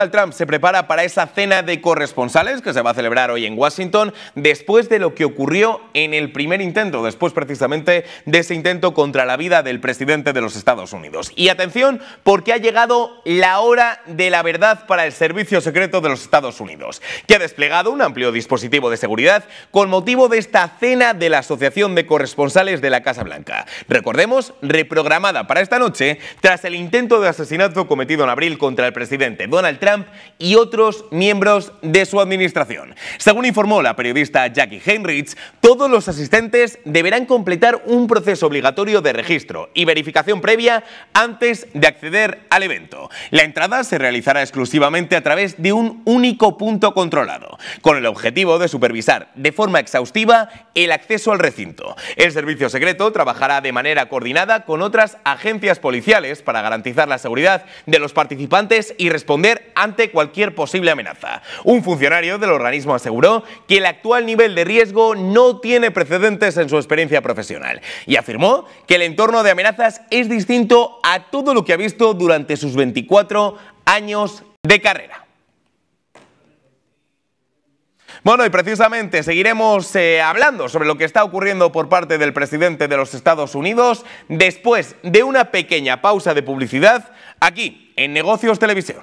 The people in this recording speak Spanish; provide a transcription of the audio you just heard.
Donald Trump se prepara para esa cena de corresponsales que se va a celebrar hoy en Washington después de lo que ocurrió en el primer intento, después precisamente de ese intento contra la vida del presidente de los Estados Unidos. Y atención, porque ha llegado la hora de la verdad para el Servicio Secreto de los Estados Unidos, que ha desplegado un amplio dispositivo de seguridad con motivo de esta cena de la Asociación de Corresponsales de la Casa Blanca. Recordemos, reprogramada para esta noche tras el intento de asesinato cometido en abril contra el presidente Donald Trump y otros miembros de su administración. Según informó la periodista Jackie Heinrich, todos los asistentes deberán completar un proceso obligatorio de registro y verificación previa antes de acceder al evento. La entrada se realizará exclusivamente a través de un único punto controlado, con el objetivo de supervisar de forma exhaustiva el acceso al recinto. El servicio secreto trabajará de manera coordinada con otras agencias policiales para garantizar la seguridad de los participantes y responder ante cualquier posible amenaza. Un funcionario del organismo aseguró que el actual nivel de riesgo no tiene precedentes en su experiencia profesional y afirmó que el entorno de amenazas es distinto a todo lo que ha visto durante sus 24 años de carrera. Bueno, y precisamente seguiremos hablando sobre lo que está ocurriendo por parte del presidente de los Estados Unidos después de una pequeña pausa de publicidad aquí en Negocios Televisión.